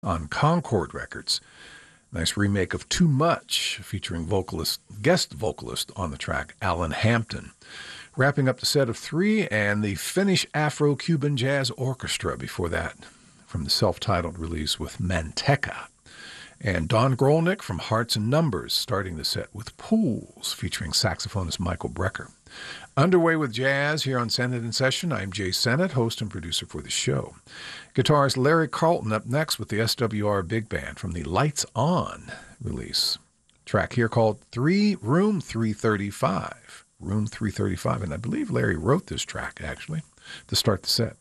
on Concord Records. Nice remake of Too Much, featuring guest vocalist on the track, Alan Hampton. Wrapping up the set of three, and the Finnish Afro-Cuban Jazz Orchestra before that, from the self-titled release with Manteca. And Don Grolnick from Hearts and Numbers, starting the set with Pools, featuring saxophonist Michael Brecker. Underway with jazz here on Sennett in Session. I'm Jay Sennett, host and producer for the show. Guitarist Larry Carlton up next with the SWR Big Band from the Lights On release. Track here called Room 335. Room 335, and I believe Larry wrote this track, actually, to start the set.